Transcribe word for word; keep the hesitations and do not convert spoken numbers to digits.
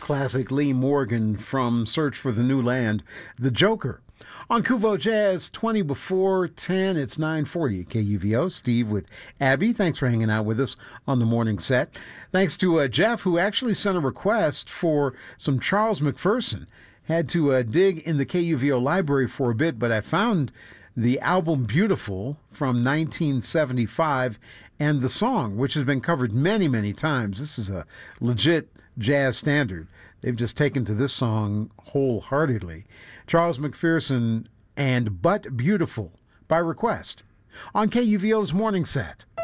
classic Lee Morgan from Search for the New Land, The Joker. On Kuvo Jazz, twenty before ten, it's nine forty at K U V O. Steve with Abby. Thanks for hanging out with us on the morning set. Thanks to uh, Jeff, who actually sent a request for some Charles McPherson. Had to uh, dig in the K U V O library for a bit, but I found the album Beautiful from nineteen seventy-five and the song, which has been covered many, many times. This is a legit jazz standard. They've just taken to this song wholeheartedly. Charles McPherson and But Beautiful by request on K U V O's Morning Set.